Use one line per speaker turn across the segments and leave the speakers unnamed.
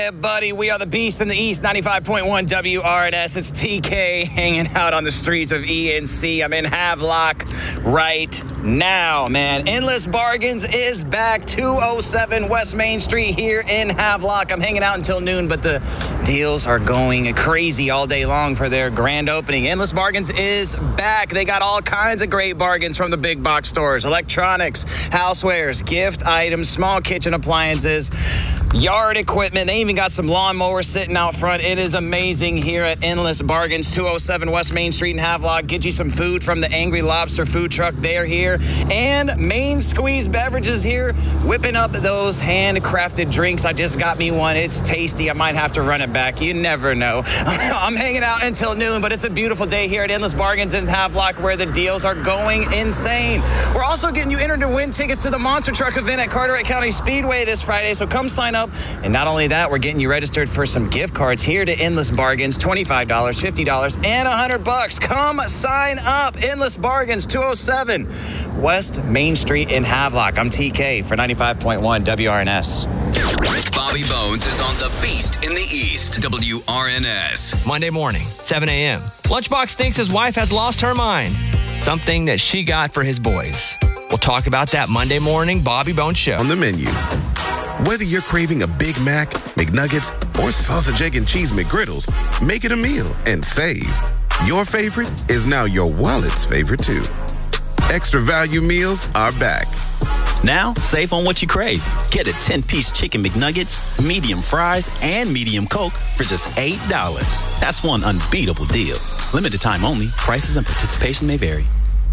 Yeah, buddy, we are the Beast in the East, 95.1 WRNS. It's TK hanging out on the streets of ENC. I'm in Havelock right now, man. Endless Bargains is back, 207 West Main Street here in Havelock. I'm hanging out until noon, but the deals are going crazy all day long for their grand opening. Endless Bargains is back. They got all kinds of great bargains from the big box stores, electronics, housewares, gift items, small kitchen appliances, yard equipment. They even got some lawnmowers sitting out front. It is amazing here at Endless Bargains, 207 West Main Street in Havelock. Get you some food from the Angry Lobster food truck. They're here. And Main Squeeze Beverages here, whipping up those handcrafted drinks. I just got me one. It's tasty. I might have to run it back. You never know. I'm hanging out until noon, but it's a beautiful day here at Endless Bargains in Havelock where the deals are going insane. We're also getting you entered to win tickets to the Monster Truck event at Carteret County Speedway this Friday, so come sign up. And not only that, we're getting you registered for some gift cards here to Endless Bargains, $25, $50, and $100. Come sign up. Endless Bargains, 207 West Main Street in Havelock. I'm TK for 95.1 WRNS.
Bobby Bones is on the Beast in the East, WRNS.
Monday morning, 7 a.m. Lunchbox thinks his wife has lost her mind. Something that she got for his boys. We'll talk about that Monday morning Bobby Bones Show.
On the menu, whether you're craving a Big Mac, McNuggets, or sausage, egg, and cheese McGriddles, make it a meal and save. Your favorite is now your wallet's favorite too. Extra value meals are back.
Now, save on what you crave. Get a 10-piece chicken McNuggets, medium fries, and medium Coke for just $8. That's one unbeatable deal. Limited time only. Prices and participation may vary.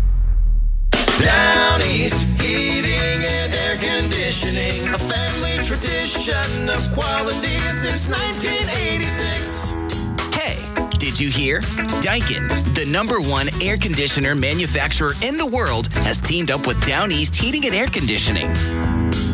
Down East, heating and air conditioning, a family tradition of quality since 1986.
Hey, did you hear? Daikin, the #1 air conditioner manufacturer in the world, has teamed up with Down East Heating and Air Conditioning.